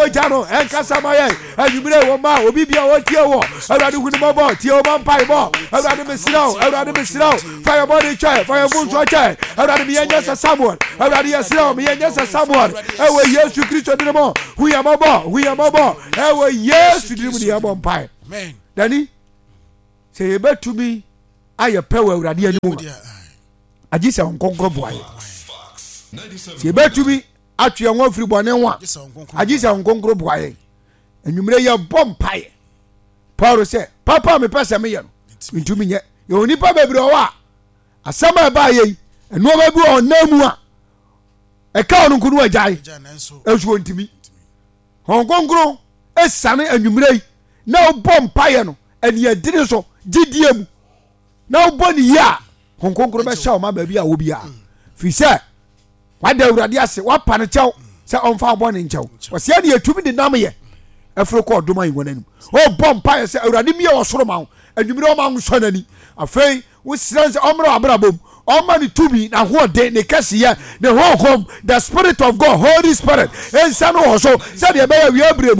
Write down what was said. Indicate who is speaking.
Speaker 1: moja no enkasa maye anwumre wo ma obi bia wo tie wo awurade hu ni mobo tie wo mpai bo awurade mesiraw fire body check fire moon so check awurade me yenya Samuel awurade yesiraw me yenya Samuel ewe Yesu Kristo ni mo hu ya mobo ewe Yesu ni mo ni abo mpai amen dani se yebetumi aye pewa awurade animu agisa onkonkro boaye se yebetumi atwe won firi bone ho agisa onkonkro boaye anwumre ye bompaye Paul say papa me pese me ye no ntumi nye ye onipa bebre o wa asama ba ye eno ba bi onamu a e ka onu nkunu ajai esuo ntimi onkonkro esane anwumre na bompaye no eni adire so gidie mu na oboni ya onkonkro be sha o ma ba bi a wo bia fi se wada awurade ase wapa ne chew se onfa oboni nchew wose ne atumi de nam ye afro ko doma yinwananu o bompa ye se awurade mi ye osoro ma anwumire o ma nso nani afei wo siranse omro abrabom o ma ni tumi na ho de ne kase ye ne ho hom the spirit of God Holy Spirit ensa no ho so se de be ya wi abre